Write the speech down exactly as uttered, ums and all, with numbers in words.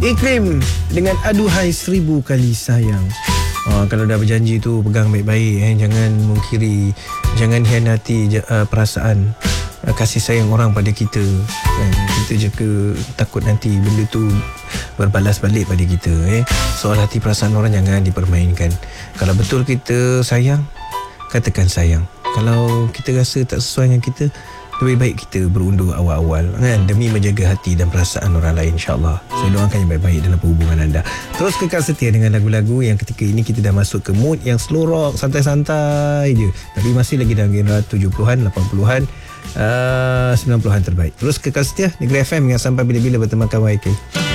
Iklim dengan aduhai seribu kali sayang. Uh, kalau dah berjanji tu pegang baik-baik, eh. Jangan mungkiri, jangan hianati uh, perasaan uh, kasih sayang orang pada kita, kan? Kita jaga, takut nanti benda tu berbalas balik pada kita, eh. Soal hati perasaan orang jangan dipermainkan. Kalau betul kita sayang, katakan sayang. Kalau kita rasa tak sesuai dengan kita, lebih baik kita berundur awal-awal, kan, demi menjaga hati dan perasaan orang lain, insyaAllah. Saya doakan yang baik-baik dalam perhubungan anda. Terus kekal setia dengan lagu-lagu yang ketika ini kita dah masuk ke mood yang slow rock, santai-santai je, tapi masih lagi dalam genre tujuh puluhan, lapan puluhan, uh, sembilan puluhan terbaik. Terus kekal setia Negeri F M yang sampai bila-bila bertemankan Y K.